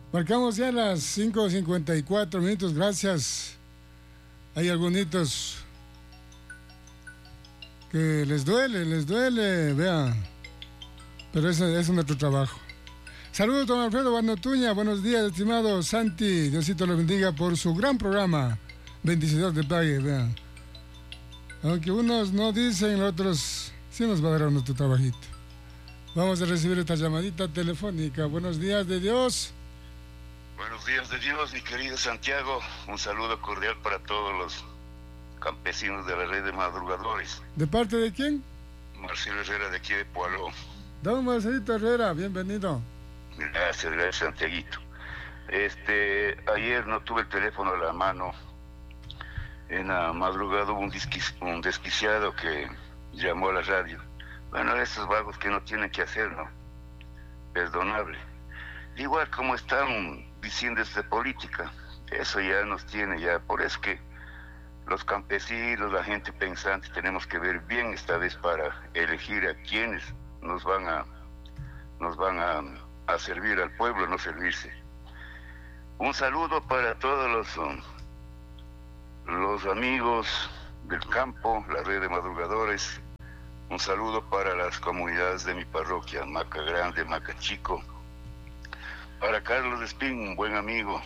Marcamos ya las 5:54 minutos, gracias. Hay algunos que les duele, vean. Pero ese es nuestro trabajo. Saludos, don Alfredo Barnotuña. Buenos días, estimado Santi. Diosito lo bendiga por su gran programa. Bendiciones de pague, vean. Aunque unos no dicen, otros sí nos va a dar nuestro trabajito. Vamos a recibir esta llamadita telefónica. Buenos días de Dios. Buenos días de Dios, mi querido Santiago. Un saludo cordial para todos los campesinos de la red de madrugadores. ¿De parte de quién? Marcelo Herrera, de aquí de Poaló. Don Marcelito Herrera, bienvenido. Gracias, Santiaguito. Ayer no tuve el teléfono a la mano. En la madrugada hubo un desquiciado que llamó a la radio. Bueno, esos vagos que no tienen que hacer, ¿no? Perdonable. Igual como están diciendo de política, eso ya nos tiene ya. Por eso que los campesinos, la gente pensante, tenemos que ver bien esta vez para elegir a quienes nos van a servir al pueblo, no servirse. Un saludo para todos los amigos del campo, la red de madrugadores. Un saludo para las comunidades de mi parroquia, Maca Grande, Maca Chico. Para Carlos Espín, un buen amigo.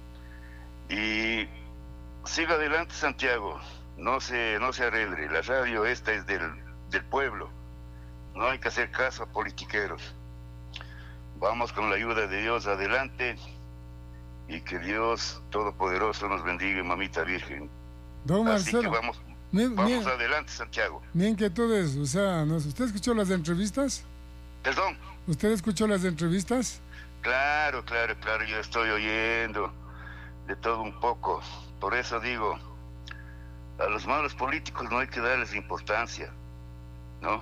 Y siga adelante, Santiago. No se arredre. La radio esta es del pueblo. No hay que hacer caso a politiqueros. Vamos con la ayuda de Dios adelante. Y que Dios Todopoderoso nos bendiga, mamita Virgen. Don Marcelo. Así que vamos adelante, Santiago. Mi inquietud es, o sea, ¿usted escuchó las entrevistas? ¿Perdón? ¿Usted escuchó las entrevistas? Claro, yo estoy oyendo de todo un poco. Por eso digo, a los malos políticos no hay que darles importancia, ¿no?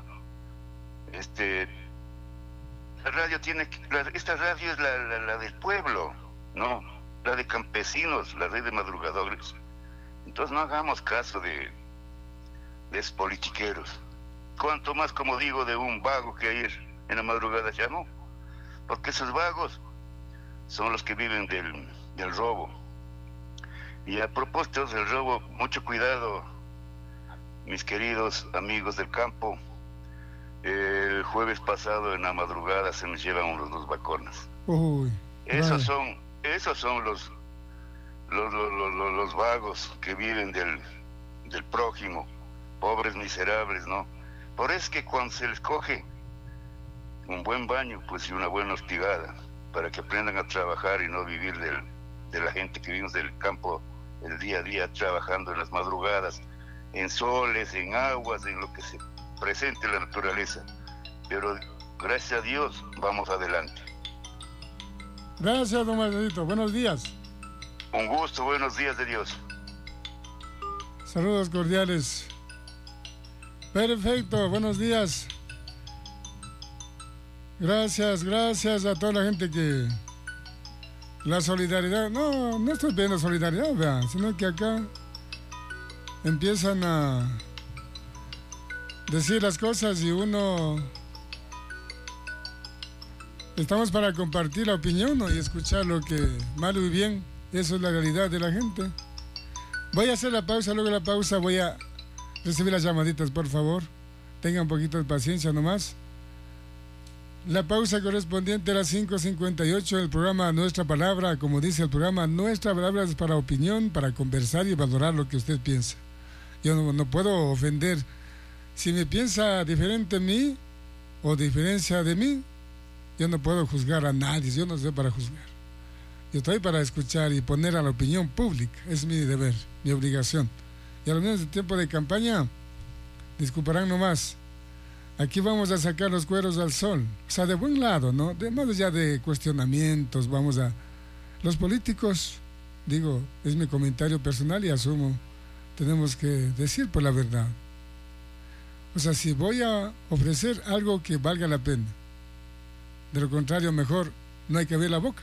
La radio esta radio es la del pueblo, ¿no? La de campesinos, la red de madrugadores. Entonces no hagamos caso de esos politiqueros. Cuanto más, como digo, de un vago que ayer en la madrugada llamó. Porque esos vagos son los que viven del robo. Y a propósito del robo, mucho cuidado, mis queridos amigos del campo. El jueves pasado en la madrugada se nos llevan unos 2 vaconas. Uy, esos son los vagos que viven del prójimo, pobres miserables, ¿no? Por eso es que cuando se les coge un buen baño, pues, y una buena hostigada, para que aprendan a trabajar y no vivir de la gente que vivimos del campo el día a día, trabajando en las madrugadas, en soles, en aguas, en lo que se presente en la naturaleza. Pero gracias a Dios vamos adelante. Gracias, don Marcelito. Buenos días. Un gusto, buenos días de Dios. Saludos cordiales. Perfecto, buenos días. Gracias a toda la gente que... La solidaridad, no estoy pidiendo solidaridad, vean, sino que acá empiezan a decir las cosas y uno... Estamos para compartir la opinión, ¿no? Y escuchar lo que malo y bien, eso es la realidad de la gente. Voy a hacer la pausa, luego de la pausa voy a recibir las llamaditas, por favor. Tengan un poquito de paciencia nomás. La pausa correspondiente a las 5:58 del programa Nuestra Palabra. Como dice el programa, Nuestra Palabra es para opinión, para conversar y valorar lo que usted piensa. Yo no puedo ofender. Si me piensa diferente a mí o diferencia de mí, yo no puedo juzgar a nadie. Yo no estoy para juzgar. Yo estoy para escuchar y poner a la opinión pública. Es mi deber, mi obligación. Y a lo menos en tiempo de campaña, disculparán nomás, aquí vamos a sacar los cueros al sol. O sea, de buen lado, ¿no? Más allá de cuestionamientos, los políticos, digo, es mi comentario personal y asumo, tenemos que decir por la verdad. O sea, si voy a ofrecer algo que valga la pena, de lo contrario, mejor no hay que abrir la boca.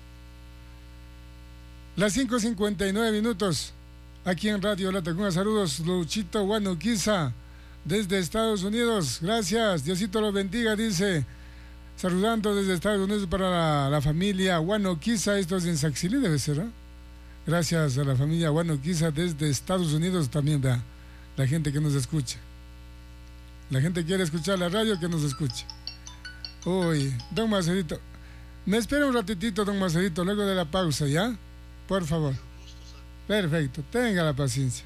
Las 5:59, aquí en Radio La Tacunga. Saludos, Luchito Guanuquiza, desde Estados Unidos. Gracias, Diosito los bendiga, dice. Saludando desde Estados Unidos para la familia Guanoquiza, esto es en Saxilí, debe ser, ¿eh? Gracias a la familia Guanoquiza desde Estados Unidos también, vea, la gente que nos escucha. La gente quiere escuchar la radio, que nos escuche. Uy, don Marcelito, me espera un ratitito, don Marcelito, luego de la pausa, ¿ya? Por favor. Perfecto, tenga la paciencia.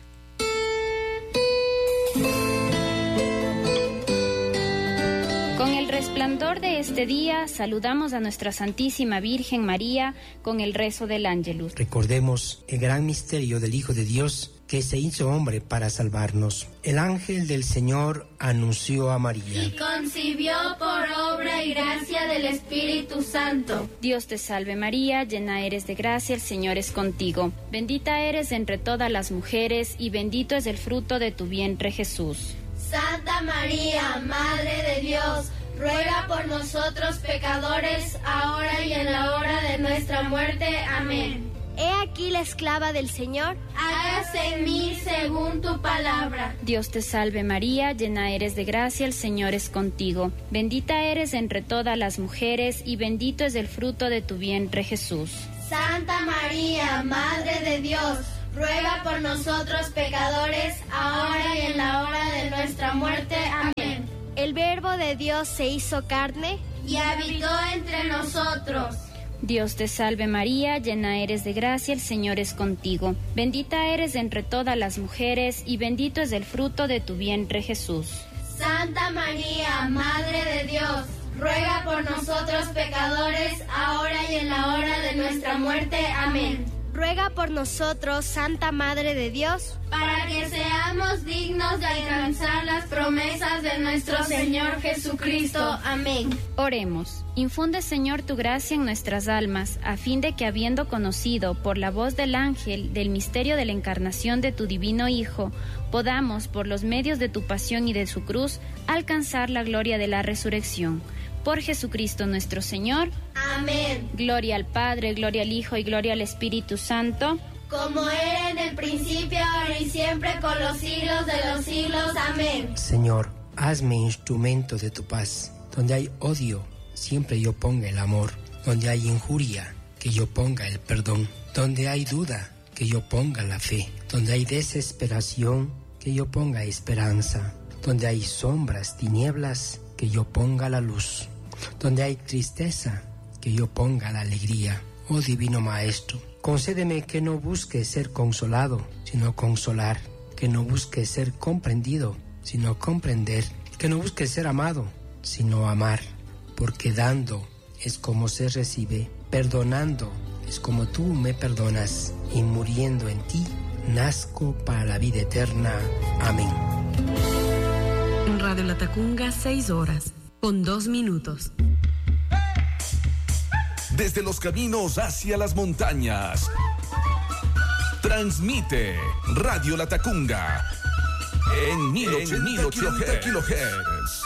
Con el resplandor de este día, saludamos a nuestra Santísima Virgen María con el rezo del Ángelus. Recordemos el gran misterio del Hijo de Dios que se hizo hombre para salvarnos. El ángel del Señor anunció a María. Y concibió por obra y gracia del Espíritu Santo. Dios te salve María, llena eres de gracia, el Señor es contigo. Bendita eres entre todas las mujeres y bendito es el fruto de tu vientre Jesús. Santa María, Madre de Dios, ruega por nosotros pecadores, ahora y en la hora de nuestra muerte. Amén. He aquí la esclava del Señor. Hágase en mí según tu palabra. Dios te salve María, llena eres de gracia, el Señor es contigo. Bendita eres entre todas las mujeres y bendito es el fruto de tu vientre Jesús. Santa María, Madre de Dios, ruega por nosotros pecadores, ahora y en la hora de nuestra muerte. Amén. El Verbo de Dios se hizo carne y habitó entre nosotros. Dios te salve María, llena eres de gracia, el Señor es contigo. Bendita eres entre todas las mujeres y bendito es el fruto de tu vientre Jesús. Santa María, Madre de Dios, ruega por nosotros pecadores, ahora y en la hora de nuestra muerte. Amén. Ruega por nosotros, Santa Madre de Dios, para que seamos dignos de alcanzar las promesas de nuestro Señor Jesucristo. Amén. Oremos. Infunde, Señor, tu gracia en nuestras almas, a fin de que, habiendo conocido por la voz del ángel del misterio de la encarnación de tu divino Hijo, podamos, por los medios de tu pasión y de su cruz, alcanzar la gloria de la resurrección. Por Jesucristo nuestro Señor. Amén. Gloria al Padre, gloria al Hijo y gloria al Espíritu Santo. Como era en el principio, ahora y siempre, con los siglos de los siglos. Amén. Señor, hazme instrumento de tu paz. Donde hay odio, siempre yo ponga el amor. Donde hay injuria, que yo ponga el perdón. Donde hay duda, que yo ponga la fe. Donde hay desesperación, que yo ponga esperanza. Donde hay sombras, tinieblas, que yo ponga la luz. Donde hay tristeza, que yo ponga la alegría. Oh Divino Maestro, concédeme que no busque ser consolado, sino consolar. Que no busque ser comprendido, sino comprender. Que no busque ser amado, sino amar. Porque dando es como se recibe, perdonando es como tú me perdonas, y muriendo en ti, nazco para la vida eterna. Amén. En Radio Latacunga, 6:02. Desde los caminos hacia las montañas, transmite Radio Latacunga en 1080 kHz.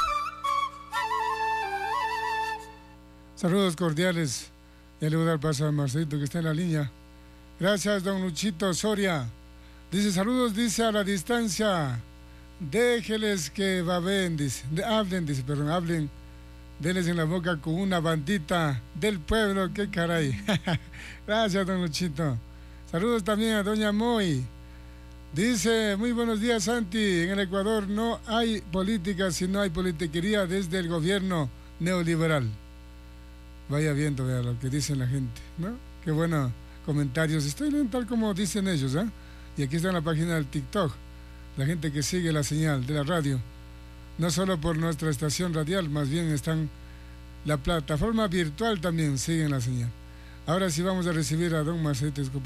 Saludos cordiales. Ya le voy a dar paso a Marcelito, que está en la línea. Gracias, don Luchito Soria. Dice, saludos, dice, a la distancia. Déjeles que hablen, hablen. Denles en la boca con una bandita del pueblo, qué caray. Gracias, don Luchito. Saludos también a doña Moy. Dice, muy buenos días, Santi. En el Ecuador no hay política, sino hay politiquería desde el gobierno neoliberal. Vaya viendo, vea lo que dice la gente, ¿no? Qué buenos comentarios. Estoy leyendo tal como dicen ellos, ¿eh? Y aquí está en la página del TikTok, la gente que sigue la señal de la radio. No solo por nuestra estación radial, más bien están la plataforma virtual también, siguen la señal. Ahora sí vamos a recibir a don Marcelito Escobar.